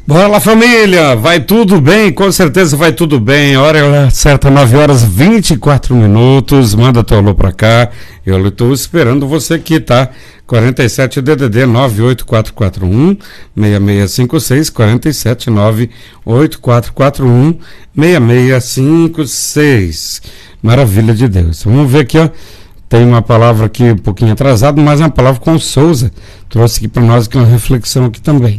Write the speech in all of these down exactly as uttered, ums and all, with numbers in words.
Bora lá, família, vai tudo bem, com certeza vai tudo bem. Hora certa, nove horas e vinte e quatro minutos, manda teu alô pra cá, eu estou esperando você aqui, tá? quarenta e sete D D D nove oito quatro quatro um, seis seis cinco seis, quarenta e sete nove oito quatro quatro um, seis seis cinco seis. Maravilha de Deus. Vamos ver aqui, ó. Tem uma palavra aqui um pouquinho atrasada, mas é uma palavra com Souza. Trouxe aqui para nós aqui uma reflexão aqui também.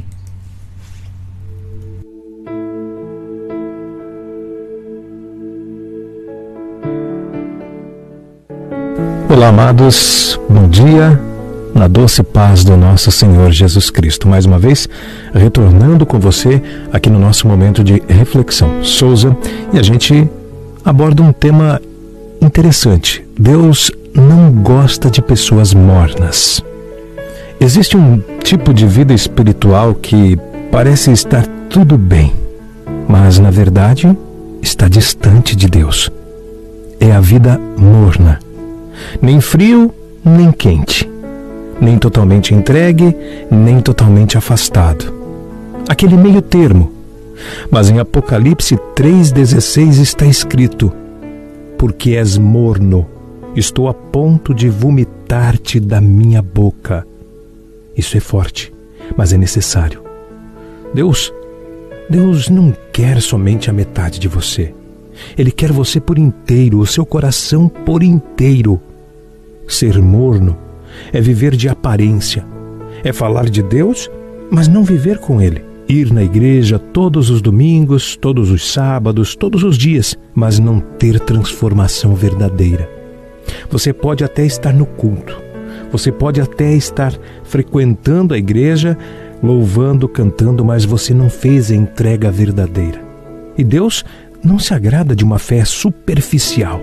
Olá, amados, bom dia, na doce paz do nosso Senhor Jesus Cristo. Mais uma vez, retornando com você aqui no nosso momento de reflexão. Souza, e a gente aborda um tema interessante. Deus não gosta de pessoas mornas. Existe um tipo de vida espiritual que parece estar tudo bem, mas na verdade está distante de Deus. É a vida morna. Nem frio, nem quente. Nem totalmente entregue, nem totalmente afastado. Aquele meio termo. Mas em Apocalipse três, dezesseis está escrito: porque és morno, estou a ponto de vomitar-te da minha boca. Isso é forte, mas é necessário. Deus, Deus não quer somente a metade de você. Ele quer você por inteiro, o seu coração por inteiro. Ser morno é viver de aparência, é falar de Deus, mas não viver com Ele. Ir na igreja todos os domingos, todos os sábados, todos os dias, mas não ter transformação verdadeira. Você pode até estar no culto, você pode até estar frequentando a igreja, louvando, cantando, mas você não fez a entrega verdadeira. E Deus não se agrada de uma fé superficial.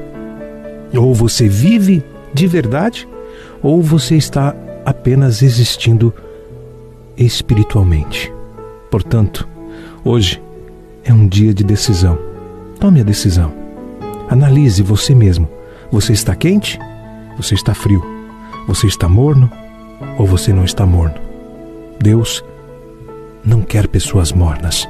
Ou você vive de verdade, ou você está apenas existindo espiritualmente. Portanto, hoje é um dia de decisão. Tome a decisão. Analise você mesmo. Você está quente? Você está frio? Você está morno? Ou você não está morno? Deus não quer pessoas mornas.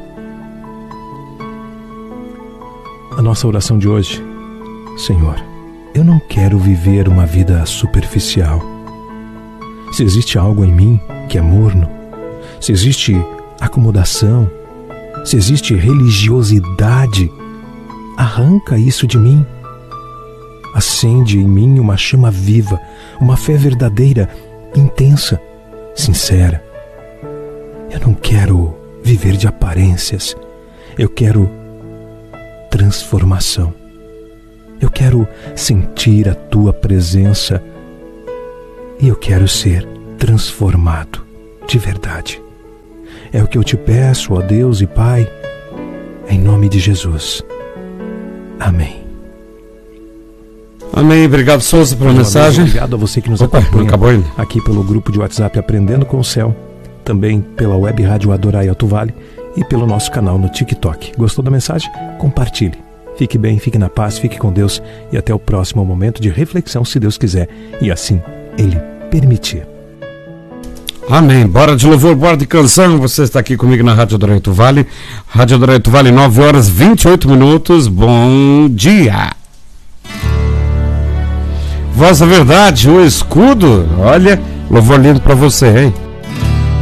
A nossa oração de hoje: Senhor, eu não quero viver uma vida superficial. Se existe algo em mim que é morno, se existe acomodação, se existe religiosidade, arranca isso de mim. Acende em mim uma chama viva, uma fé verdadeira, intensa, sincera. Eu não quero viver de aparências, eu quero transformação. Eu quero sentir a Tua presença e eu quero ser transformado de verdade. É o que eu te peço, ó Deus e Pai, em nome de Jesus. Amém. Amém. Obrigado, Souza, pela mensagem. Obrigado a você que nos Opa, acompanha acabou ainda. aqui pelo grupo de WhatsApp Aprendendo com o Céu, também pela web rádio Adorai Alto Vale e pelo nosso canal no TikTok. Gostou da mensagem? Compartilhe. Fique bem, fique na paz, fique com Deus e até o próximo momento de reflexão, se Deus quiser e assim Ele permitir. Amém. Bora de louvor, bora de canção. Você está aqui comigo na Rádio Adorai Alto Vale. Rádio Adorai Alto Vale, nove horas e vinte e oito minutos. Bom dia. Voz da Verdade, o escudo. Olha, louvor lindo para você, hein?